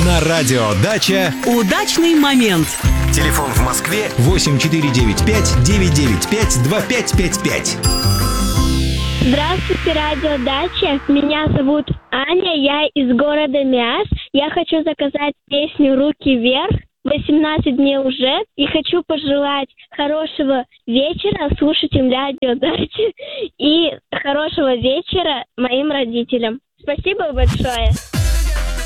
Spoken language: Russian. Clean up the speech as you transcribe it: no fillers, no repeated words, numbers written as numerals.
На радио «Дача» удачный момент. Телефон в Москве 8495-995-2555. Здравствуйте, радио «Дача». Меня зовут Аня, я из города Миас. Я хочу заказать песню «Руки вверх». 18 дней уже. И хочу пожелать хорошего вечера слушателям радио «Дача» и хорошего вечера моим родителям. Спасибо большое.